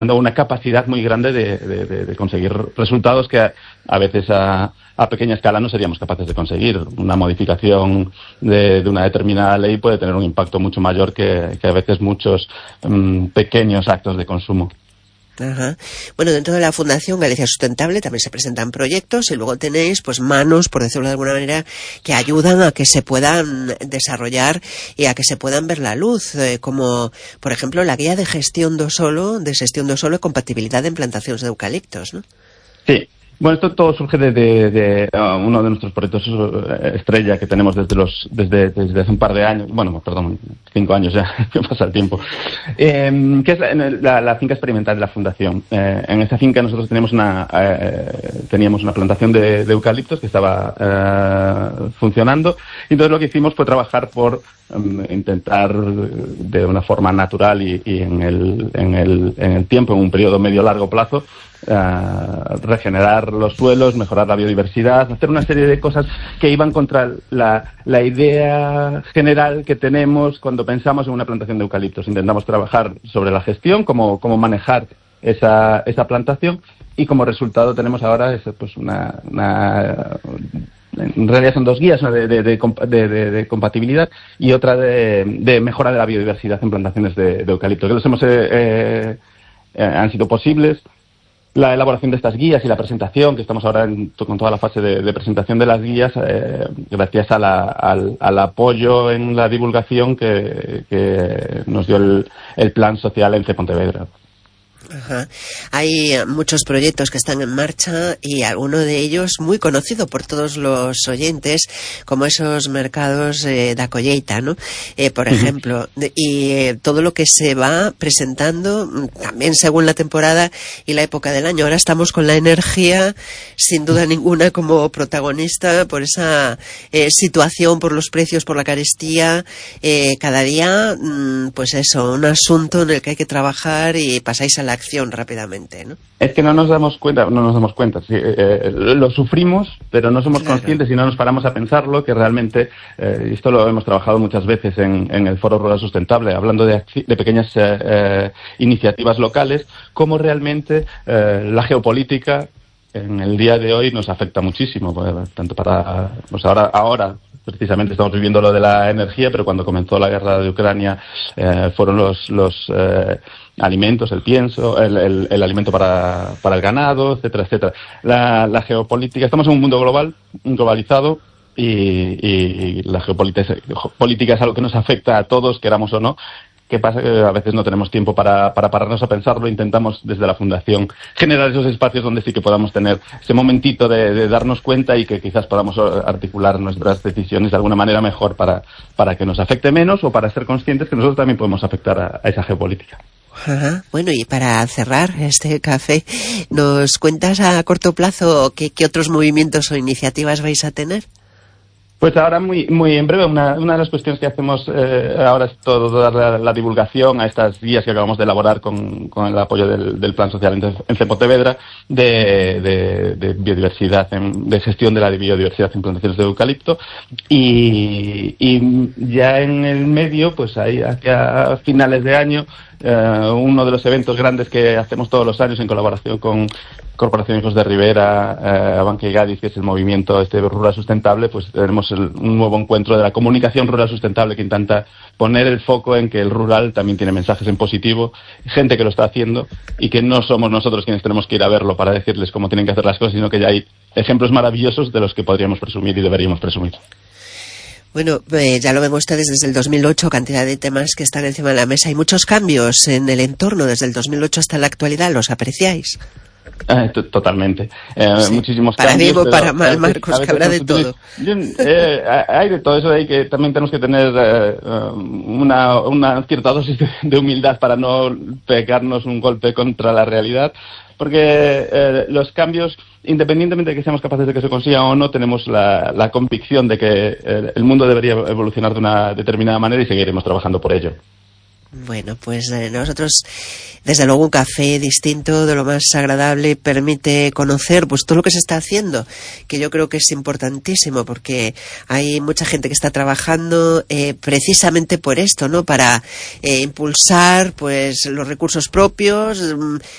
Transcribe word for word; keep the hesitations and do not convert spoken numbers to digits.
una capacidad muy grande de, de, de, de conseguir resultados que a, a veces a, a pequeña escala no seríamos capaces de conseguir. Una modificación de, de una determinada ley puede tener un impacto mucho mayor que, que a veces muchos um, pequeños actos de consumo. Ajá. Bueno, dentro de la Fundación Galicia Sustentable también se presentan proyectos y luego tenéis pues manos, por decirlo de alguna manera, que ayudan a que se puedan desarrollar y a que se puedan ver la luz, eh, como por ejemplo la guía de gestión do solo, de gestión do solo y compatibilidad en plantaciones de eucaliptos, ¿no? Sí. Bueno, esto todo surge de, de, de uh, uno de nuestros proyectos uh, estrella que tenemos desde los desde, desde hace un par de años, bueno, perdón, cinco años ya, que pasa el tiempo, eh, que es la, la, la finca experimental de la Fundación. Eh, en esa finca nosotros teníamos una eh, teníamos una plantación de, de eucaliptos que estaba eh, funcionando, y entonces lo que hicimos fue trabajar por um, intentar de una forma natural y, y en el en el en el tiempo, en un periodo medio largo plazo, Uh, regenerar los suelos, mejorar la biodiversidad, hacer una serie de cosas que iban contra la, la idea general que tenemos cuando pensamos en una plantación de eucaliptos. Intentamos trabajar sobre la gestión, cómo, cómo manejar esa, esa plantación, y como resultado tenemos ahora es, pues una, una en realidad son dos guías, una de, de, de, de, de, de compatibilidad y otra de, de mejora de la biodiversidad en plantaciones de, de eucaliptos, que los hemos eh, eh, han sido posibles. La elaboración de estas guías y la presentación, que estamos ahora en, con toda la fase de, de presentación de las guías, eh, gracias a la, al, al apoyo en la divulgación que, que nos dio el, el Plan Social ENCE Pontevedra. Ajá. Hay muchos proyectos que están en marcha y alguno de ellos muy conocido por todos los oyentes, como esos mercados eh, da colleita, ¿no? Eh, por ejemplo, y eh, todo lo que se va presentando también según la temporada y la época del año. Ahora estamos con la energía, sin duda ninguna, como protagonista por esa eh, situación, por los precios, por la carestía. Eh, cada día, mm, pues eso, un asunto en el que hay que trabajar y pasáis a la acción rápidamente, ¿no? Es que no nos damos cuenta, no nos damos cuenta, sí, eh, lo sufrimos, pero no somos claro. conscientes y no nos paramos a pensarlo, que realmente, eh, y esto lo hemos trabajado muchas veces en, en el Foro Rural Sustentable, hablando de, de pequeñas eh, eh, iniciativas locales, cómo realmente eh, la geopolítica en el día de hoy nos afecta muchísimo, pues, tanto para, pues ahora, ahora precisamente estamos viviendo lo de la energía, pero cuando comenzó la guerra de Ucrania eh, fueron los, los eh, alimentos, el pienso, el, el, el alimento para, para el ganado, etcétera, etcétera. La, la geopolítica, estamos en un mundo global, globalizado, y, y, y la geopolítica, política es algo que nos afecta a todos, queramos o no. ¿Qué pasa? Que a veces no tenemos tiempo para, para pararnos a pensarlo. Intentamos desde la Fundación generar esos espacios donde sí que podamos tener ese momentito de, de darnos cuenta y que quizás podamos articular nuestras decisiones de alguna manera mejor para, para que nos afecte menos o para ser conscientes que nosotros también podemos afectar a, a esa geopolítica. Ajá. Bueno, y para cerrar este café, ¿nos cuentas a corto plazo qué, qué otros movimientos o iniciativas vais a tener? Pues ahora muy muy en breve, una, una de las cuestiones que hacemos eh, ahora es todo dar la, la divulgación a estas guías que acabamos de elaborar con, con el apoyo del, del Plan Social ENCE Pontevedra de, de, de biodiversidad, en, de gestión de la biodiversidad en plantaciones de eucalipto, y, y ya en el medio, pues ahí hacia finales de año, Uh, uno de los eventos grandes que hacemos todos los años en colaboración con Corporación Hijos de Rivera, uh, Banca y Gadis, que es el movimiento este rural sustentable, pues tenemos el, un nuevo encuentro de la comunicación rural sustentable que intenta poner el foco en que el rural también tiene mensajes en positivo, gente que lo está haciendo y que no somos nosotros quienes tenemos que ir a verlo para decirles cómo tienen que hacer las cosas, sino que ya hay ejemplos maravillosos de los que podríamos presumir y deberíamos presumir. Bueno, eh, ya lo vemos ustedes desde el dos mil ocho, cantidad de temas que están encima de la mesa. Hay muchos cambios en el entorno desde el dos mil ocho hasta la actualidad. ¿Los apreciáis? Eh, totalmente. Eh, sí. Muchísimos para cambios. Para bien o para mal, veces, Marcos, que habrá de todo. Yo, eh, hay de todo eso, hay que también tenemos que tener eh, una, una cierta dosis de, de humildad para no pegarnos un golpe contra la realidad. Porque eh, los cambios, independientemente de que seamos capaces de que se consigan o no, tenemos la, la convicción de que eh, el mundo debería evolucionar de una determinada manera y seguiremos trabajando por ello. Bueno, pues eh, nosotros, desde luego, un café distinto, de lo más agradable, permite conocer pues todo lo que se está haciendo, que yo creo que es importantísimo, porque hay mucha gente que está trabajando eh, precisamente por esto, ¿no? Para eh, impulsar pues los recursos propios,